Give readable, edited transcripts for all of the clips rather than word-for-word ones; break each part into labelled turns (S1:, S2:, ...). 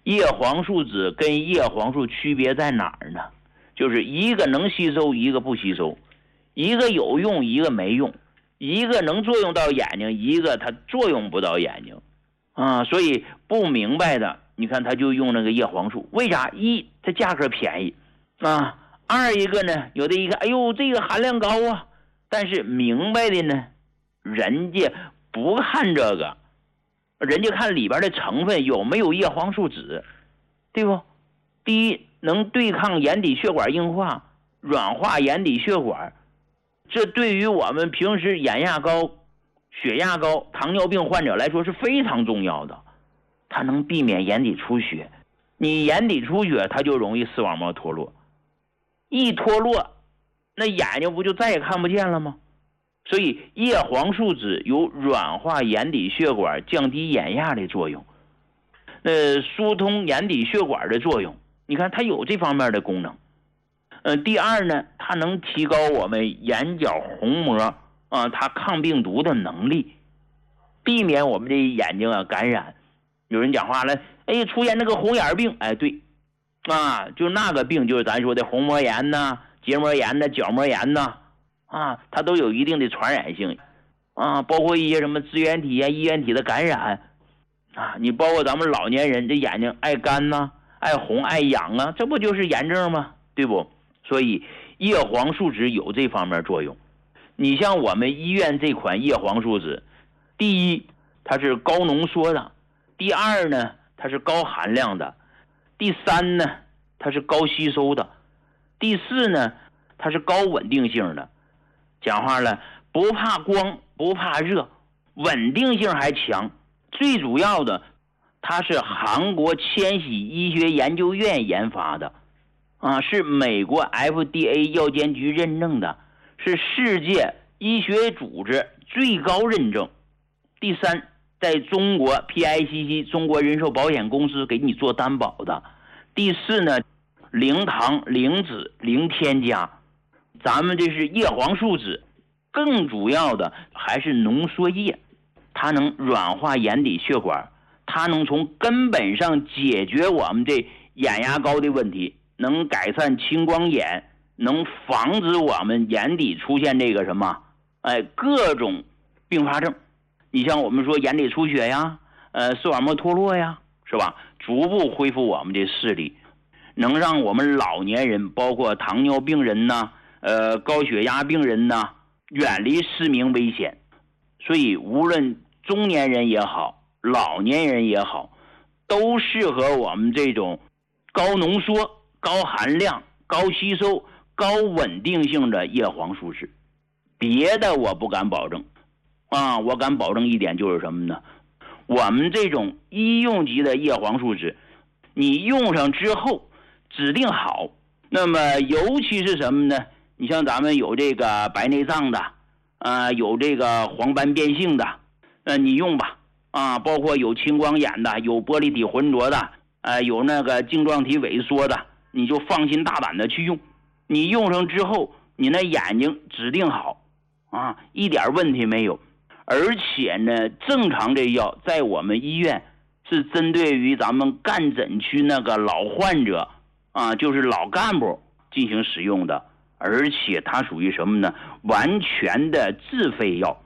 S1: 叶黄素酯跟叶黄素区别在哪儿呢？就是一个能吸收，一个不吸收，一个有用，一个没用，一个能作用到眼睛，一个它作用不到眼睛所以不明白的，你看他就用那个叶黄素，为啥？一，它价格便宜二一个呢，有的一看，哎呦，这个含量高啊，但是明白的呢，人家不看这个，人家看里边的成分有没有叶黄素酯，对不？第一，能对抗眼底血管硬化，软化眼底血管，这对于我们平时眼压高、血压高、糖尿病患者来说是非常重要的。它能避免眼底出血，你眼底出血，它就容易视网膜脱落，一脱落，那眼睛不就再也看不见了吗？所以叶黄素酯有软化眼底血管、降低眼压的作用，疏通眼底血管的作用，你看它有这方面的功能。第二呢，它能提高我们眼角虹膜它抗病毒的能力，避免我们这眼睛感染。有人讲话了，出现那个红眼病，对就那个病，就是咱说的虹膜炎呐、结膜炎呐、角膜炎呐它都有一定的传染性包括一些什么支原体液原体的感染你包括咱们老年人这眼睛爱干呐、爱红爱痒这不就是炎症吗？对不？所以叶黄素酯有这方面作用。你像我们医院这款叶黄素酯，第一，它是高浓缩的；第二呢，它是高含量的；第三呢，它是高吸收的；第四呢，它是高稳定性的。讲话了，不怕光，不怕热，稳定性还强。最主要的，它是韩国千禧医学研究院研发的是美国 FDA 药监局认证的，是世界医学组织最高认证。第三，在中国 PICC 中国人寿保险公司给你做担保的。第四呢，零糖零脂零添加。咱们这是叶黄素酯，更主要的还是浓缩液，它能软化眼底血管，它能从根本上解决我们这眼压高的问题，能改善青光眼，能防止我们眼底出现这个什么各种并发症。你像我们说眼底出血呀，视网膜脱落呀，是吧？逐步恢复我们的视力，能让我们老年人，包括糖尿病人呐、高血压病人呐，远离失明危险。所以无论中年人也好，老年人也好，都适合我们这种高浓缩、高含量、高吸收、高稳定性的叶黄素酯。别的我不敢保证我敢保证一点，就是什么呢？我们这种医用级的叶黄素酯，你用上之后指定好。那么尤其是什么呢？你像咱们有这个白内障的有这个黄斑变性的你用吧包括有青光眼的，有玻璃体浑浊的有那个晶状体萎缩的，你就放心大胆的去用。你用上之后，你那眼睛指定好一点问题没有。而且呢，正常这药在我们医院是针对于咱们干诊区那个老患者就是老干部进行使用的，而且它属于什么呢？完全的自费药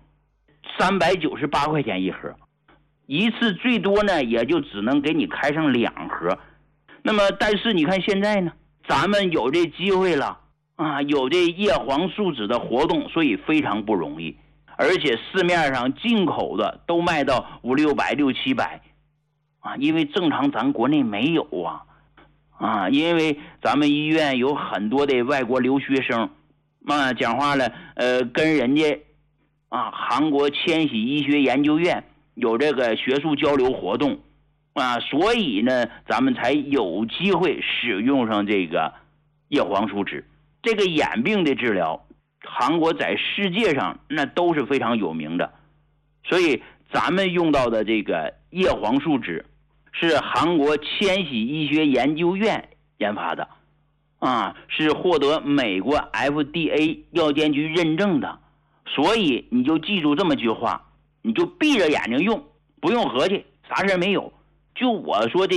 S1: ，398块钱一盒，一次最多呢也就只能给你开上2盒。那么但是你看现在呢，咱们有这机会了有这叶黄素酯的活动，所以非常不容易。而且市面上进口的都卖到500、600、700因为正常咱国内没有因为咱们医院有很多的外国留学生讲话了跟人家韩国千禧医学研究院有这个学术交流活动所以呢咱们才有机会使用上这个叶黄素酯。这个眼病的治疗，韩国在世界上那都是非常有名的，所以咱们用到的这个叶黄素酯是韩国千禧医学研究院研发的是获得美国 FDA 药监局认证的。所以你就记住这么句话，你就闭着眼睛用，不用合计，啥事没有。就我说这